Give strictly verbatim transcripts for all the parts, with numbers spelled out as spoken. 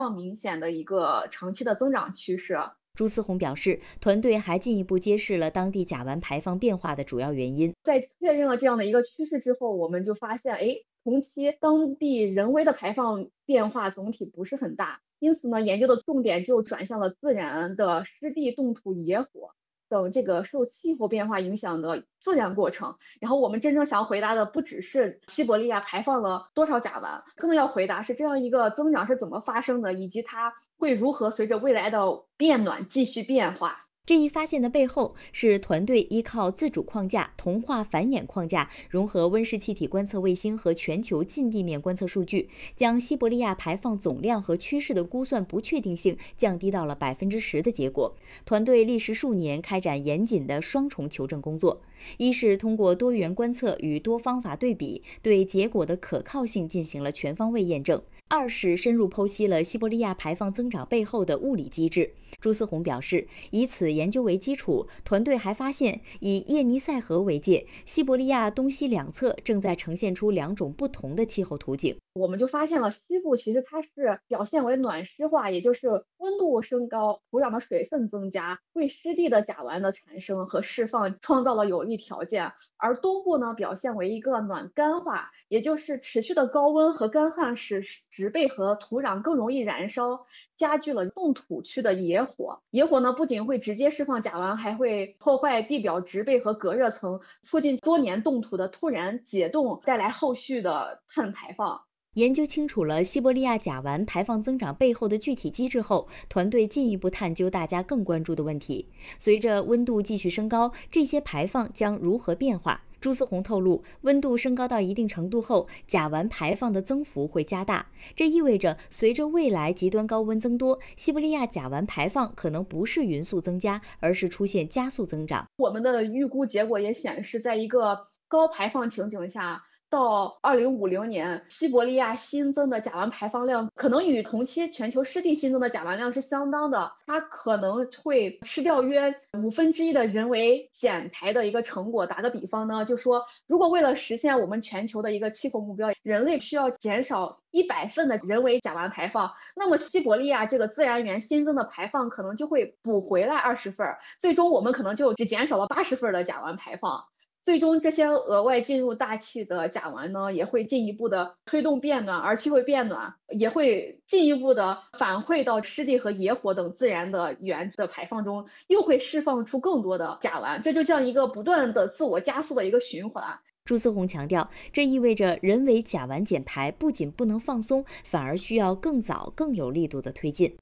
明显的一个长期的增长趋势。 朱思红表示，团队还进一步揭示了当地甲烷排放变化的主要原因。 在确认了这样的一个趋势之后，我们就发现，哎，同期当地人为的排放变化总体不是很大，因此呢，研究的重点就转向了自然的湿地冻土野火等这个受气候变化影响的自然过程。然后我们真正想要回答的不只是西伯利亚排放了多少甲烷，更要回答是这样一个增长是怎么发生的，以及它会如何随着未来的变暖继续变化。 这一发现的背后是团队依靠自主框架、同化繁衍框架，融合温室气体观测卫星和全球近地面观测数据，将西伯利亚排放总量和趋势的估算不确定性降低到了百分之十的结果。团队历时数年开展严谨的双重求证工作，一是通过多元观测与多方法对比，对结果的可靠性进行了全方位验证；二是深入剖析了西伯利亚排放增长背后的物理机制。朱思红表示，以此研究为基础，团队还发现，以叶尼塞河为界，西伯利亚东西两侧正在呈现出两种不同的气候图景。 我们就发现了西部其实它是表现为暖湿化，也就是温度升高，土壤的水分增加，为湿地的甲烷的产生和释放创造了有利条件。而东部呢，表现为一个暖干化，也就是持续的高温和干旱使植被和土壤更容易燃烧，加剧了冻土区的野火。野火呢，不仅会直接释放甲烷，还会破坏地表植被和隔热层，促进多年冻土的突然解冻，带来后续的碳排放。 研究清楚了西伯利亚甲烷排放增长背后的具体机制后，团队进一步探究大家更关注的问题：随着温度继续升高，这些排放将如何变化？朱思红透露，温度升高到一定程度后，甲烷排放的增幅会加大，这意味着随着未来极端高温增多，西伯利亚甲烷排放可能不是匀速增加，而是出现加速增长。 我们的预估结果也显示，在一个高排放情景下，到二零五零年，西伯利亚新增的甲烷排放量可能与同期全球湿地新增的甲烷量是相当的，它可能会吃掉约五分之一的人为减排的一个成果。打个比方呢，就说如果为了实现我们全球的一个气候目标，人类需要减少一百份的人为甲烷排放，那么西伯利亚这个自然源新增的排放可能就会补回来二十份，最终我们可能就只减少了八十份的甲烷排放。最终这些额外进入大气的甲烷呢，也会进一步的推动变暖，而气候变暖也会进一步的反馈到湿地和野火等自然的源的排放中，又会释放出更多的甲烷，这就像一个不断的自我加速的一个循環。 朱思红强调，这意味着人为甲烷减排不仅不能放松，反而需要更早、更有力度的推进。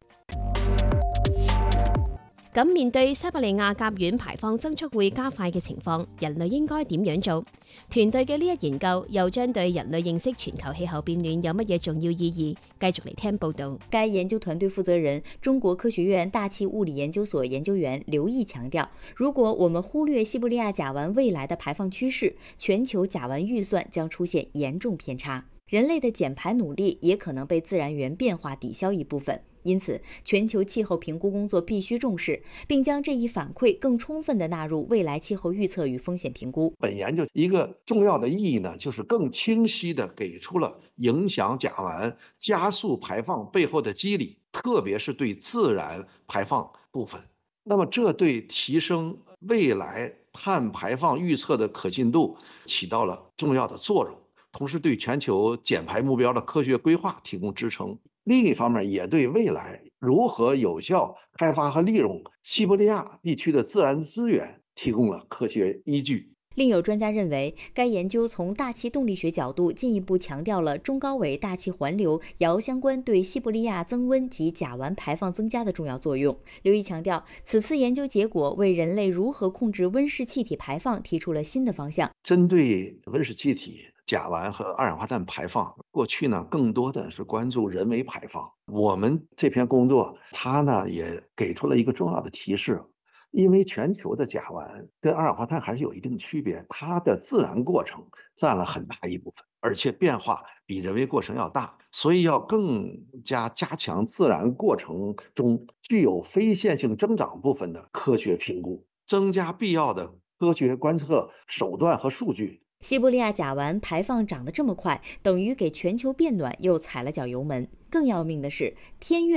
咁面對西伯利亞甲烷排放增速會加快嘅情況，人類應該點樣做？團隊嘅呢一研究又將對人類認識全球氣候變暖有乜嘢重要意義？繼續嚟聽報導。 該研究團隊負責人、中國科學院大氣物理研究所研究員劉毅強調，如果我們忽略西伯利亞甲烷未來的排放趨勢，全球甲烷預算將出現嚴重偏差，人類的減排努力也可能被自然源變化抵消一部分。因此，全球氣候評估工作必須重視，並將這一反饋更充分地納入未來氣候預測與風險評估。 本研究一個重要的意義呢，就是更清晰地給出了影響甲烷加速排放背後的機理，特別是對自然排放部分。那麼這對提升未來碳排放預測的可信度起到了重要的作用，同時對全球減排目標的科學規劃提供支撐。另一方面，也對未來如何有效開發和利用西伯利亞地區的自然資源提供了科學依據。 另有專家認為，該研究從大氣動力學角度進一步強調了中高緯大氣環流遙相關對西伯利亞增溫及甲烷排放增加的重要作用。劉毅強調，此次研究結果為人類如何控制溫室氣體排放提出了新的方向。 針對溫室氣體、甲烷和二氧化碳排放，過去呢更多的是關注人為排放。我們這篇工作，它呢也給出了一個重要的提示。因為全球的甲烷跟二氧化碳還是有一定區別，它的自然過程佔了很大一部分，而且變化比人為過程要大，所以要更加加強自然過程中具有非線性增長部分的科學評估，增加必要的科學觀測手段和數據。 西伯利亞甲烷排放漲得這麼快，等於給全球變暖又踩了腳油門。更要命的是，天越